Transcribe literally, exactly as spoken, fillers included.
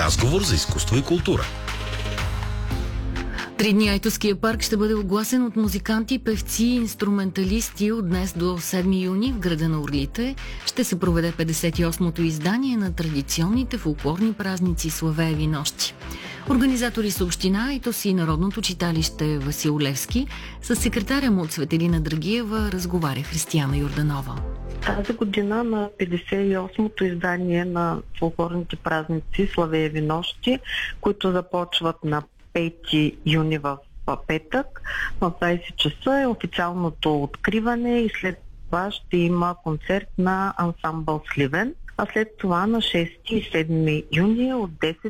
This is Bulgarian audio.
Разговор за изкуство и култура. Три дни Айтоския парк ще бъде огласен от музиканти, певци и инструменталисти от днес до седми юни в града на Орлите. Ще се проведе петдесет и осмото издание на традиционните фолклорни празници Славееви нощи. Организатори са община Айтос и Народното читалище Васил Левски. С секретаря му Цветелина Драгиева разговаря Християна Йорданова. Тази година на петдесет и осмото издание на фолклорните празници Славееви нощи, които започват на пети юни в петък, в двайсет часа е официалното откриване и след това ще има концерт на ансамбъл Сливен, а след това на шести и седми юни от десет